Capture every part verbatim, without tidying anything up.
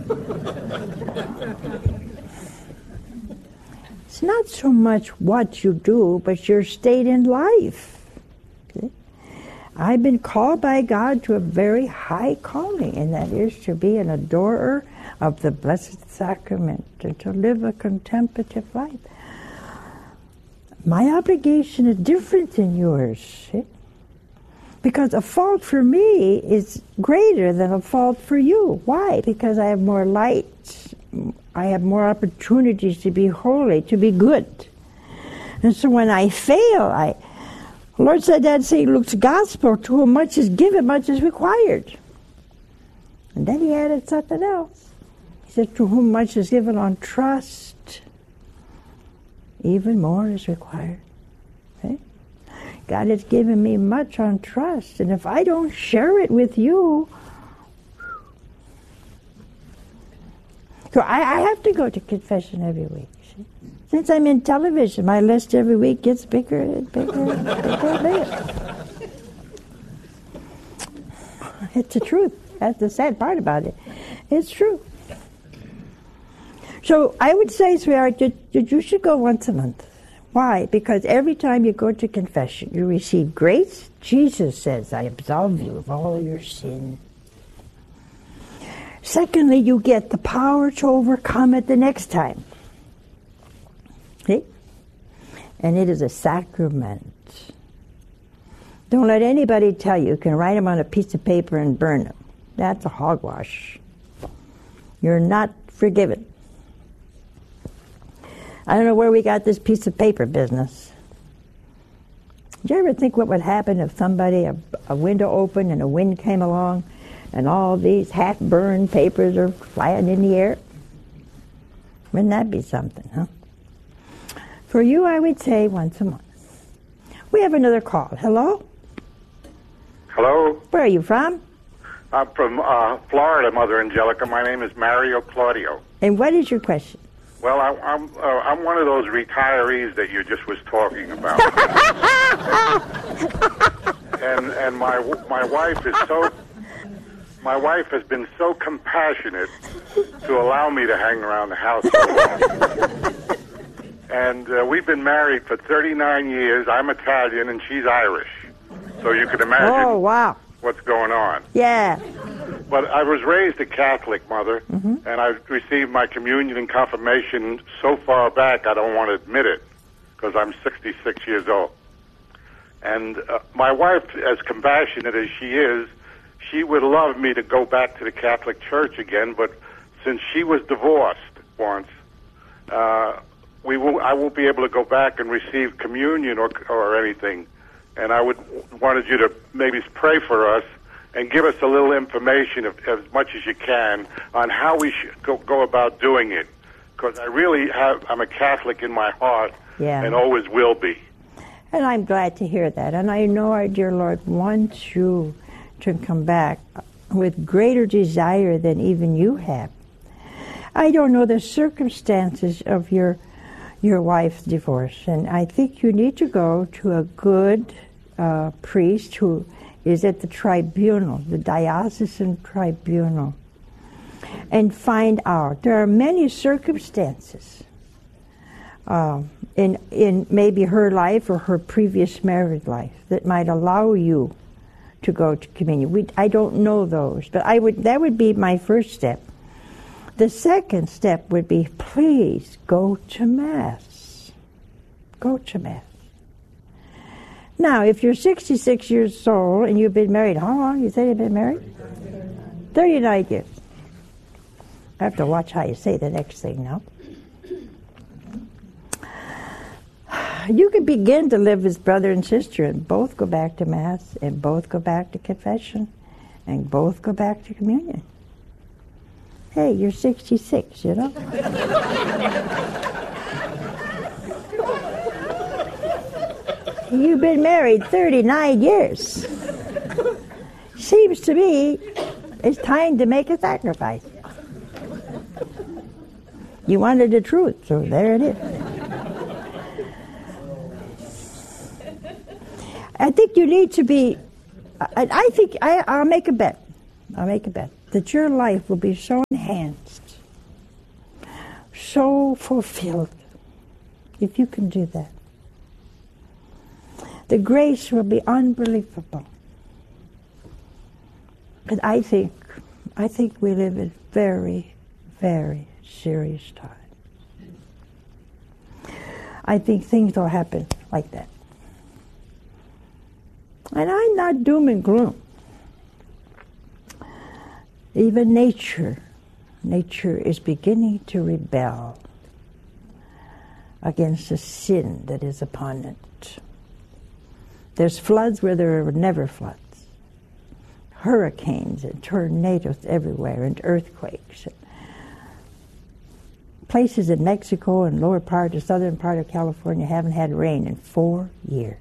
It's not so much what you do, but your state in life. See? I've been called by God to a very high calling, and that is to be an adorer of the Blessed Sacrament and to live a contemplative life. My obligation is different than yours. See? Because a fault for me is greater than a fault for you. Why? Because I have more light. I have more opportunities to be holy, to be good. And so when I fail, I, the Lord said that in Saint Luke's Gospel, to whom much is given, much is required. And then he added something else. He said, to whom much is given on trust, even more is required. Okay? God has given me much on trust, and if I don't share it with you, so I, I have to go to confession every week. See? Since I'm in television, my list every week gets bigger and bigger and bigger and bigger. It's the truth. That's the sad part about it. It's true. So I would say, sweetheart, that, that you should go once a month. Why? Because every time you go to confession, you receive grace. Jesus says, I absolve you of all your sin. Secondly, you get the power to overcome it the next time. See? And it is a sacrament. Don't let anybody tell you you can write them on a piece of paper and burn them. That's a hogwash. You're not forgiven. I don't know where we got this piece of paper business. Did you ever think what would happen if somebody, a, a window opened and a wind came along and all these half-burned papers are flying in the air? Wouldn't that be something, huh? For you, I would say once a month. We have another call. Hello? Hello? Where are you from? I'm from uh, Florida, Mother Angelica. My name is Mario Claudio. And what is your question? Well, I, I'm uh, I'm one of those retirees that you just was talking about. and and my my wife is so my wife has been so compassionate to allow me to hang around the house so long. And uh, we've been married for thirty-nine years. I'm Italian and she's Irish. So you can imagine oh, wow. what's going on. Yeah. But I was raised a Catholic, Mother, mm-hmm. and I received my communion and confirmation so far back I don't want to admit it because I'm sixty-six years old. And uh, my wife, as compassionate as she is, she would love me to go back to the Catholic Church again, but since she was divorced once, uh, we will, I won't be able to go back and receive communion or, or anything. And I would wanted you to maybe pray for us and give us a little information, of, as much as you can, on how we should go, go about doing it. Because I really have, I'm a Catholic in my heart, yeah. and always will be. And I'm glad to hear that. And I know our dear Lord wants you to come back with greater desire than even you have. I don't know the circumstances of your your wife's divorce, and I think you need to go to a good uh, priest who is at the tribunal, the diocesan tribunal, and find out. There are many circumstances uh, in in maybe her life or her previous married life that might allow you to go to communion. We, I don't know those, but I would. That would be my first step. The second step would be, please go to Mass. Go to Mass. Now, if you're sixty-six years old and you've been married, how long? You said you've been married? thirty-nine years. I have to watch how you say the next thing now. You can begin to live as brother and sister and both go back to Mass and both go back to confession and both go back to communion. Hey, you're sixty-six, you know? You've been married thirty-nine years. Seems to me it's time to make a sacrifice. You wanted the truth, so there it is. I think you need to be, I, I think, I, I'll make a bet. I'll make a bet. that your life will be so enhanced, so fulfilled, if you can do that. The grace will be unbelievable. But I think, I think we live in very, very serious times. I think things will happen like that. And I'm not doom and gloom. Even nature, nature is beginning to rebel against the sin that is upon it. There's floods where there were never floods. Hurricanes and tornadoes everywhere and earthquakes. Places in Mexico and lower part, the southern part of California haven't had rain in four years.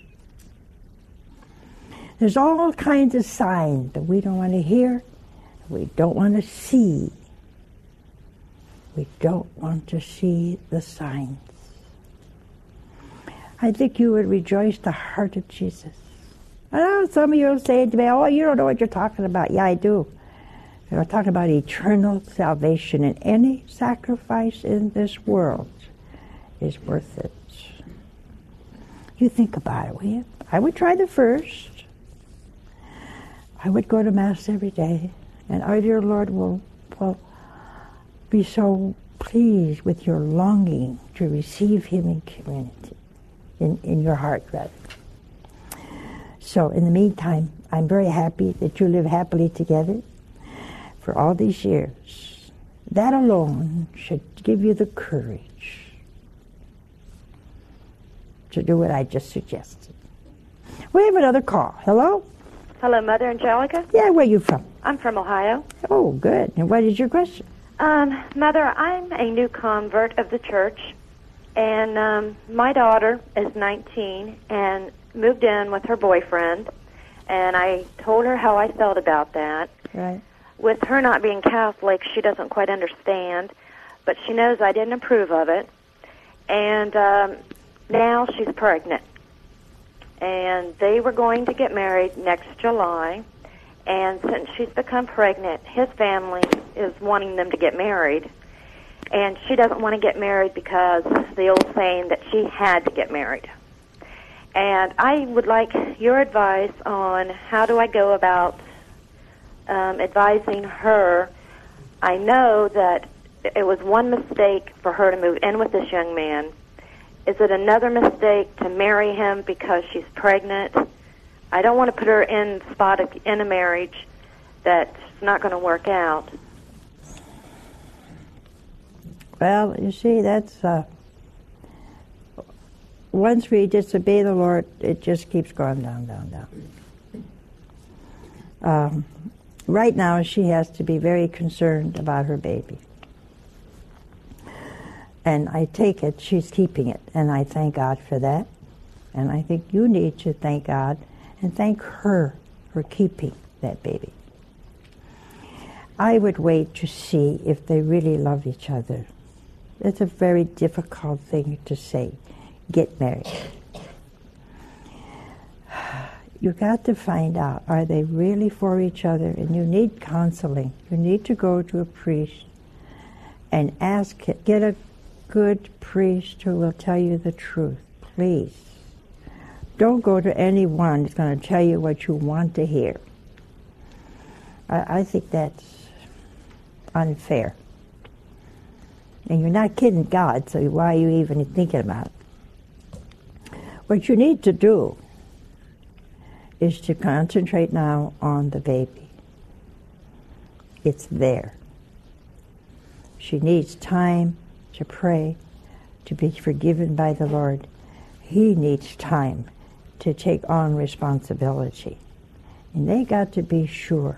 There's all kinds of signs that we don't want to hear, we don't want to see. We don't want to see the signs. I think you would rejoice the heart of Jesus. I know some of you are saying to me, oh, you don't know what you're talking about. Yeah, I do. We're talking about eternal salvation, and any sacrifice in this world is worth it. You think about it, will you? I would try the first. I would go to Mass every day, and our dear Lord will, will be so pleased with your longing to receive Him in community, in, in your heart, rather. So, in the meantime, I'm very happy that you live happily together for all these years. That alone should give you the courage to do what I just suggested. We have another call. Hello? Hello, Mother Angelica? Yeah, where are you from? I'm from Ohio. Oh, good. And what is your question? Um, Mother, I'm a new convert of the church, and um, my daughter is nineteen and moved in with her boyfriend, and I told her how I felt about that. Right. With her not being Catholic, she doesn't quite understand, but she knows I didn't approve of it. And um, now she's pregnant. And they were going to get married next July. And since she's become pregnant, his family is wanting them to get married. And she doesn't want to get married because the old saying that she had to get married. And I would like your advice on how do I go about Um, advising her. I know that it was one mistake for her to move in with this young man. Is it another mistake to marry him because she's pregnant? I don't want to put her in the spot of, in a marriage that's not going to work out. Well, you see, that's uh, once we disobey the Lord, it just keeps going down, down, down. Um, Right now, she has to be very concerned about her baby. And I take it she's keeping it, and I thank God for that. And I think you need to thank God and thank her for keeping that baby. I would wait to see if they really love each other. It's a very difficult thing to say, get married. You got to find out, are they really for each other? And you need counseling. You need to go to a priest and ask, get a good priest who will tell you the truth, please. Don't go to anyone who's going to tell you what you want to hear. I, I think that's unfair. And you're not kidding God, so why are you even thinking about it? What you need to do is to concentrate now on the baby. It's there. She needs time to pray, to be forgiven by the Lord. He needs time to take on responsibility. And they got to be sure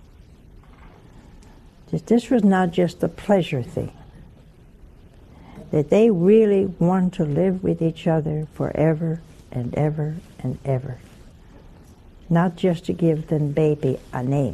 that this was not just a pleasure thing, that they really want to live with each other forever and ever and ever. Not just to give them baby a name.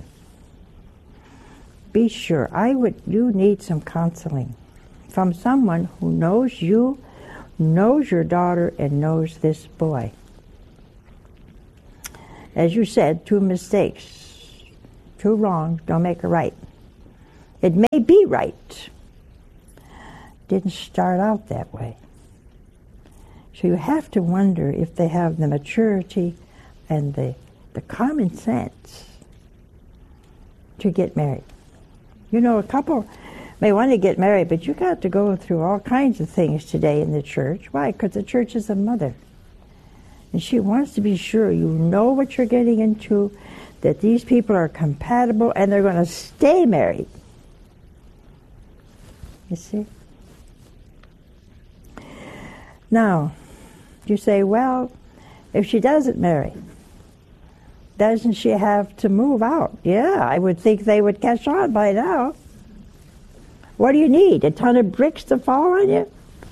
Be sure, I would, you need some counseling from someone who knows you, knows your daughter, and knows this boy. As you said, two mistakes. Two wrongs don't make a right. It may be right. Didn't start out that way. So you have to wonder if they have the maturity and the, the common sense to get married. You know, a couple may want to get married, but you got to go through all kinds of things today in the church. Why? Because the church is a mother. And she wants to be sure you know what you're getting into, that these people are compatible and they're going to stay married. You see? Now, you say, well, if she doesn't marry, doesn't she have to move out? Yeah, I would think they would catch on by now. What do you need? A ton of bricks to fall on you?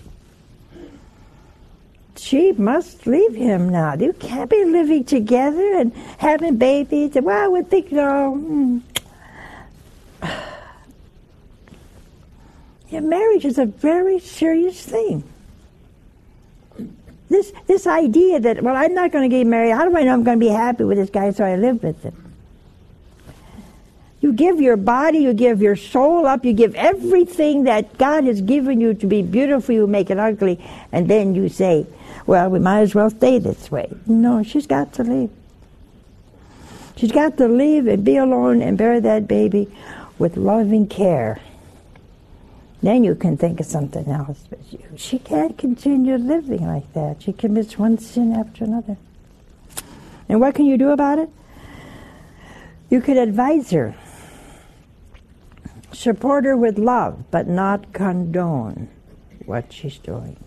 She must leave him now. You can't be living together and having babies. Well, I would think, no. Hmm. Yeah, marriage is a very serious thing. This this idea that, well, I'm not going to get married. How do I know I'm going to be happy with this guy, so I live with him? You give your body, you give your soul up, you give everything that God has given you to be beautiful, you make it ugly, and then you say, well, we might as well stay this way. No, she's got to leave. She's got to leave and be alone and bear that baby with loving care. Then you can think of something else. But she can't continue living like that. She commits one sin after another. And what can you do about it? You could advise her. Support her with love, but not condone what she's doing.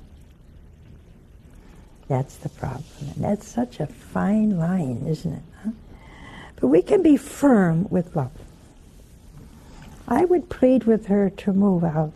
That's the problem. And that's such a fine line, isn't it? Huh? But we can be firm with love. I would plead with her to move out.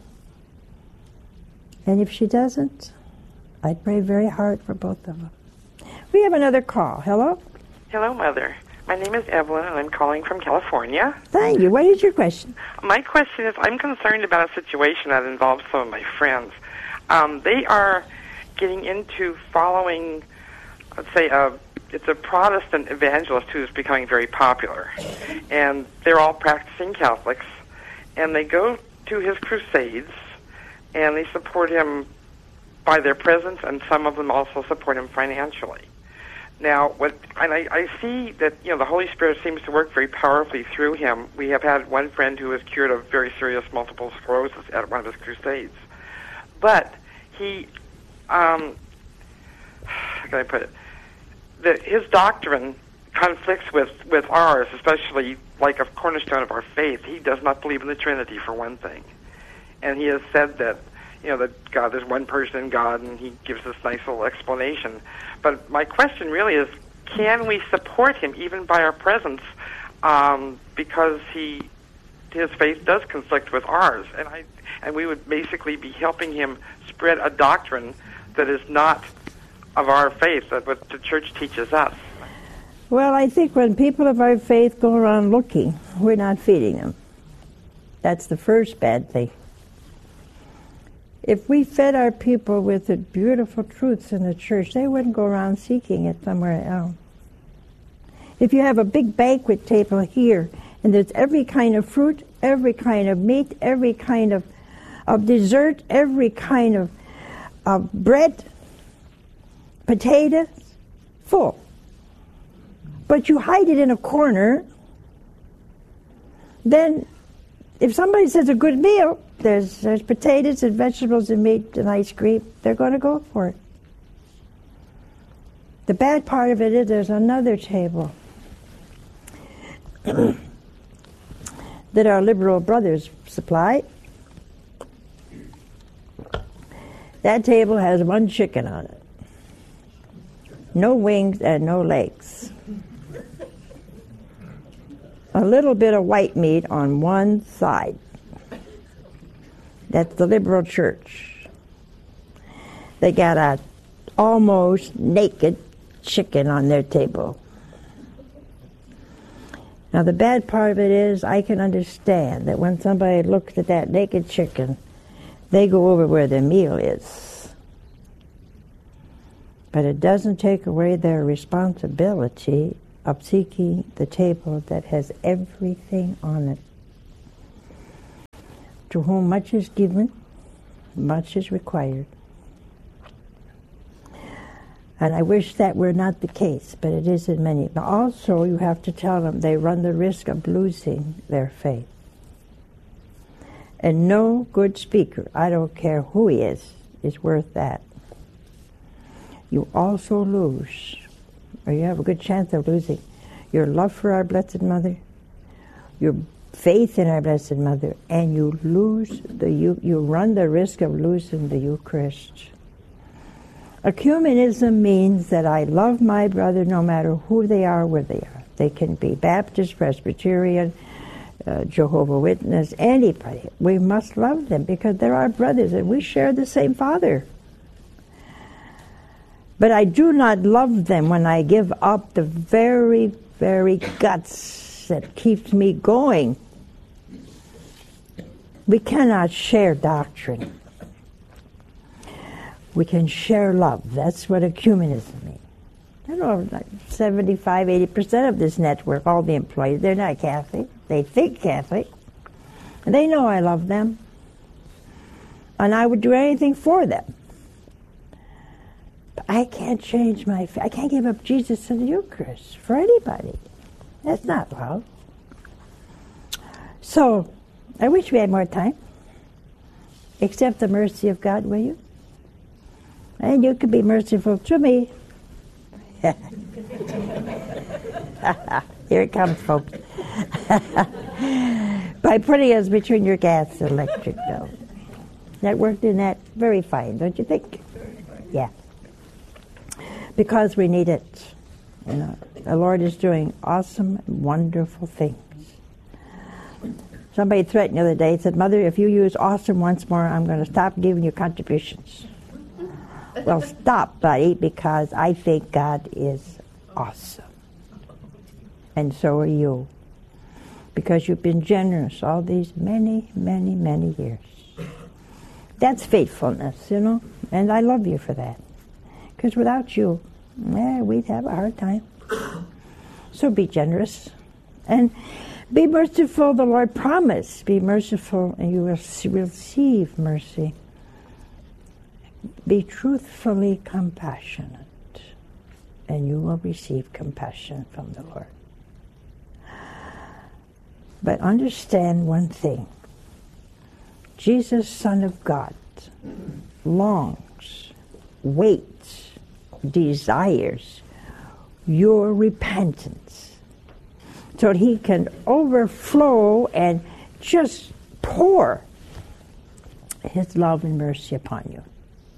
And if she doesn't, I'd pray very hard for both of them. We have another call. Hello? Hello, Mother. My name is Evelyn, and I'm calling from California. Thank you. What is your question? My question is, I'm concerned about a situation that involves some of my friends. Um, they are getting into following, let's say, a, it's a Protestant evangelist who's becoming very popular. And they're all practicing Catholics. And they go to his crusades, and they support him by their presence, and some of them also support him financially. Now, what and I, I see that, you know, the Holy Spirit seems to work very powerfully through him. We have had one friend who was cured of very serious multiple sclerosis at one of his crusades. But he, um, how can I put it? The, his doctrine conflicts with, with ours, especially like a cornerstone of our faith. He does not believe in the Trinity, for one thing. And he has said that, you know, that God, there's one person in God, and he gives this nice little explanation. But my question really is, can we support him even by our presence, um, because he, his faith does conflict with ours, and I, and we would basically be helping him spread a doctrine that is not of our faith, that what the church teaches us. Well, I think when people of our faith go around looking, we're not feeding them. That's the first bad thing. If we fed our people with the beautiful truths in the church, they wouldn't go around seeking it somewhere else. If you have a big banquet table here, and there's every kind of fruit, every kind of meat, every kind of, of dessert, every kind of, of bread, potatoes, full. But you hide it in a corner, then if somebody says a good meal, there's, there's potatoes and vegetables and meat and ice cream, they're going to go for it. The bad part of it is there's another table that our liberal brothers supply. That table has one chicken on it. No wings and no legs. A little bit of white meat on one side. That's the liberal church. They got a almost naked chicken on their table. Now the bad part of it is I can understand that when somebody looks at that naked chicken, they go over where their meal is. But it doesn't take away their responsibility of seeking the table that has everything on it. To whom much is given, much is required. And I wish that were not the case, but it is in many. But also, you have to tell them they run the risk of losing their faith. And no good speaker, I don't care who he is, is worth that. You also lose, or you have a good chance of losing, your love for our Blessed Mother, your faith in our Blessed Mother, and you lose the you, you run the risk of losing the Eucharist. Ecumenism means that I love my brother no matter who they are, where they are. They can be Baptist, Presbyterian, uh, Jehovah's Witness, anybody. We must love them because they're our brothers and we share the same Father. But I do not love them when I give up the very, very guts that keeps me going. We cannot share doctrine. We can share love. That's what ecumenism means. I know like seventy-five, eighty percent of this network, all the employees, they're not Catholic. They think Catholic. And they know I love them. And I would do anything for them. But I can't change my faith. I can't give up Jesus and the Eucharist for anybody. That's not love. So, I wish we had more time. Accept the mercy of God, will you? And you can be merciful to me. Here it comes, folks. By putting us between your gas and electric bill. That worked in that very fine, don't you think? Yeah. Because we need it. You know, the Lord is doing awesome, wonderful things. Somebody threatened the other day, said, Mother, if you use awesome once more, I'm going to stop giving you contributions. Well, stop, buddy, because I think God is awesome. And so are you. Because you've been generous all these many, many, many years. That's faithfulness, you know, and I love you for that. Because without you, eh, we'd have a hard time. So be generous. And be merciful, the Lord promised. Be merciful and you will receive mercy. Be truthfully compassionate, and you will receive compassion from the Lord. But understand one thing. Jesus, Son of God, longs, waits, desires your repentance so that he can overflow and just pour his love and mercy upon you.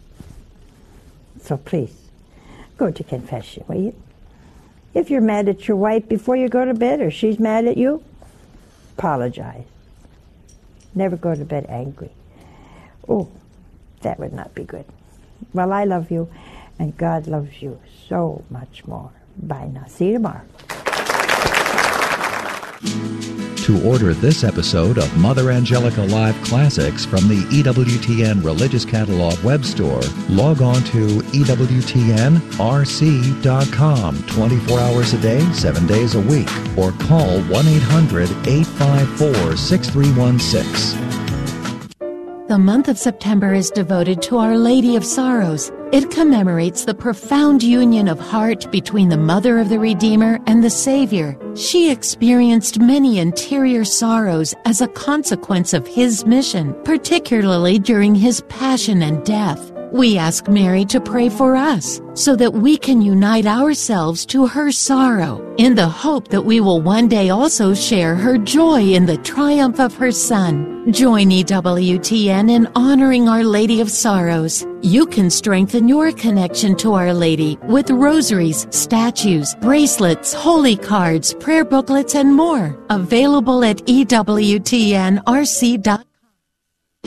So please, go to confession, will you? If you're mad at your wife before you go to bed, or she's mad at you, apologize. Never go to bed angry. Oh, that would not be good. Well, I love you, and God loves you so much more. Bye now. See you tomorrow. To order this episode of Mother Angelica Live Classics from the E W T N Religious Catalog web store, log on to E W T N R C dot com twenty-four hours a day, seven days a week, or call one eight hundred, eight five four, six three one six. The month of September is devoted to Our Lady of Sorrows. It commemorates the profound union of heart between the Mother of the Redeemer and the Savior. She experienced many interior sorrows as a consequence of His mission, particularly during His passion and death. We ask Mary to pray for us so that we can unite ourselves to her sorrow in the hope that we will one day also share her joy in the triumph of her Son. Join E W T N in honoring Our Lady of Sorrows. You can strengthen your connection to Our Lady with rosaries, statues, bracelets, holy cards, prayer booklets, and more. Available at E W T N R C dot com.